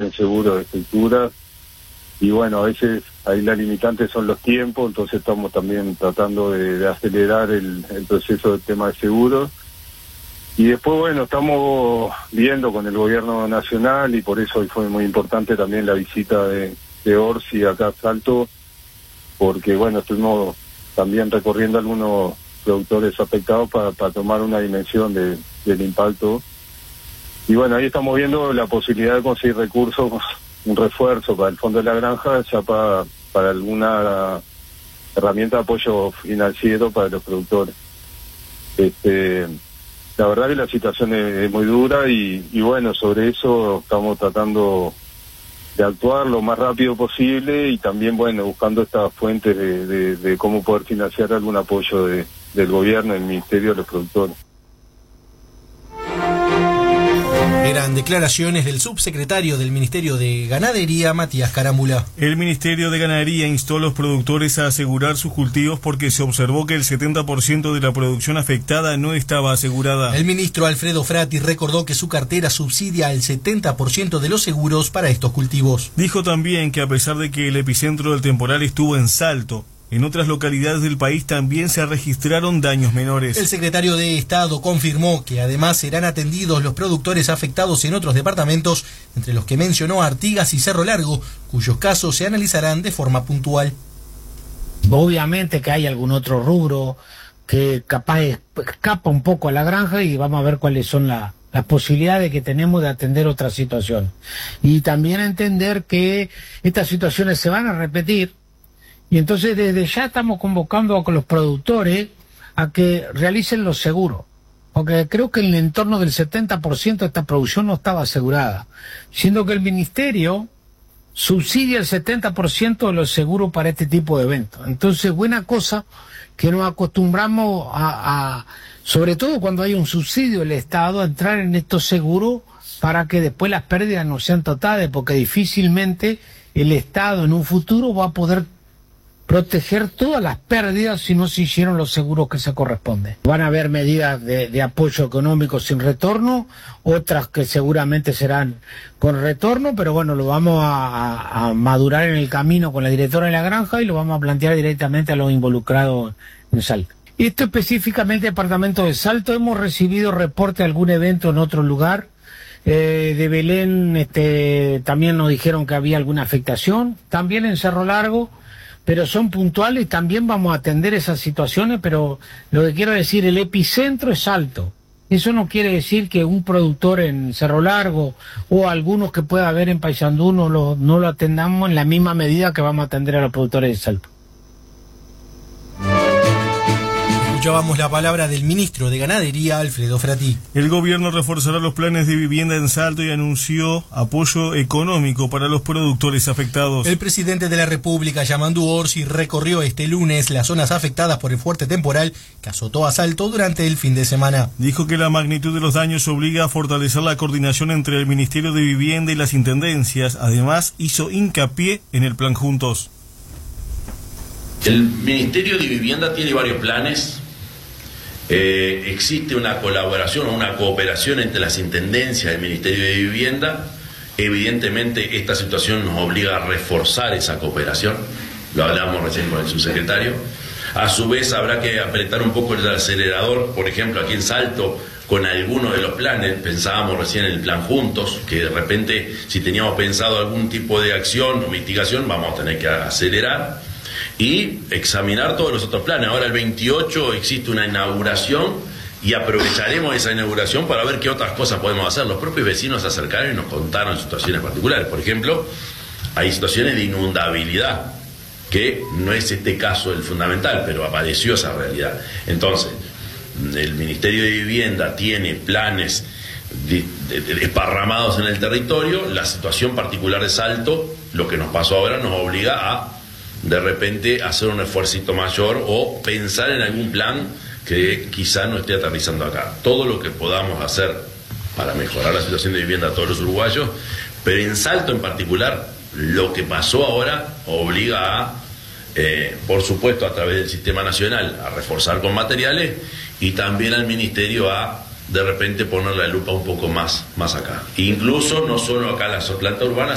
tienen seguro de estructura. Y bueno, a veces ahí la limitante son los tiempos, entonces estamos también tratando de acelerar el proceso del tema de seguros. Y después, bueno, estamos viendo con el gobierno nacional, y por eso hoy fue muy importante también la visita de Orsi acá a Salto, porque bueno, estuvimos también recorriendo algunos productores afectados para tomar una dimensión del impacto. Y bueno, ahí estamos viendo la posibilidad de conseguir recursos, un refuerzo para el fondo de la granja, ya para alguna herramienta de apoyo financiero para los productores. La verdad que la situación es muy dura y bueno, sobre eso estamos tratando de actuar lo más rápido posible y también, bueno, buscando estas fuentes de cómo poder financiar algún apoyo del gobierno, del Ministerio de los Productores. Eran declaraciones del subsecretario del Ministerio de Ganadería, Matías Carámbula. El Ministerio de Ganadería instó a los productores a asegurar sus cultivos porque se observó que el 70% de la producción afectada no estaba asegurada. El ministro Alfredo Frati recordó que su cartera subsidia el 70% de los seguros para estos cultivos. Dijo también que a pesar de que el epicentro del temporal estuvo en Salto, en otras localidades del país también se registraron daños menores. El secretario de Estado confirmó que además serán atendidos los productores afectados en otros departamentos, entre los que mencionó Artigas y Cerro Largo, cuyos casos se analizarán de forma puntual. Obviamente que hay algún otro rubro que capaz escapa un poco a la granja y vamos a ver cuáles son las posibilidades que tenemos de atender otra situación. Y también entender que estas situaciones se van a repetir. Y entonces desde ya estamos convocando a los productores a que realicen los seguros, porque creo que en el entorno del 70% de esta producción no estaba asegurada, siendo que el Ministerio subsidia el 70% de los seguros para este tipo de eventos. Entonces, buena cosa que nos acostumbramos sobre todo cuando hay un subsidio del Estado, a entrar en estos seguros para que después las pérdidas no sean totales, porque difícilmente el Estado en un futuro va a poder proteger todas las pérdidas si no se hicieron los seguros que se corresponden. Van a haber medidas de apoyo económico sin retorno, otras que seguramente serán con retorno, pero bueno, lo vamos a madurar en el camino con la directora de la granja y lo vamos a plantear directamente a los involucrados en Salto. Esto específicamente, departamento de Salto, hemos recibido reporte de algún evento en otro lugar. De Belén también nos dijeron que había alguna afectación, también en Cerro Largo, pero son puntuales y también vamos a atender esas situaciones, pero lo que quiero decir, el epicentro es Salto. Eso no quiere decir que un productor en Cerro Largo o algunos que pueda haber en Paysandú no lo atendamos en la misma medida que vamos a atender a los productores de Salto. Escuchábamos la palabra del ministro de Ganadería, Alfredo Frati. El gobierno reforzará los planes de vivienda en Salto y anunció apoyo económico para los productores afectados. El presidente de la República, Yamandu Orsi, recorrió este lunes las zonas afectadas por el fuerte temporal que azotó a Salto durante el fin de semana. Dijo que la magnitud de los daños obliga a fortalecer la coordinación entre el Ministerio de Vivienda y las intendencias. Además, hizo hincapié en el plan Juntos. El Ministerio de Vivienda tiene varios planes. Existe una colaboración o una cooperación entre las intendencias del Ministerio de Vivienda. Evidentemente esta situación nos obliga a reforzar esa cooperación, lo hablábamos recién con el subsecretario. A su vez habrá que apretar un poco el acelerador, por ejemplo aquí en Salto, con algunos de los planes. Pensábamos recién en el plan Juntos, que de repente si teníamos pensado algún tipo de acción o mitigación vamos a tener que acelerar y examinar todos los otros planes. Ahora el 28 existe una inauguración y aprovecharemos esa inauguración para ver qué otras cosas podemos hacer. Los propios vecinos se acercaron y nos contaron situaciones particulares. Por ejemplo, hay situaciones de inundabilidad, que no es este caso el fundamental, pero apareció esa realidad. Entonces, el Ministerio de Vivienda tiene planes esparramados en el territorio. La situación particular de Salto, lo que nos pasó ahora, nos obliga a de repente hacer un esfuercito mayor o pensar en algún plan que quizá no esté aterrizando acá. Todo lo que podamos hacer para mejorar la situación de vivienda a todos los uruguayos, pero en Salto en particular, lo que pasó ahora obliga a, por supuesto a través del sistema nacional, a reforzar con materiales y también al Ministerio a de repente poner la lupa un poco más acá. Incluso no solo acá en la planta urbana,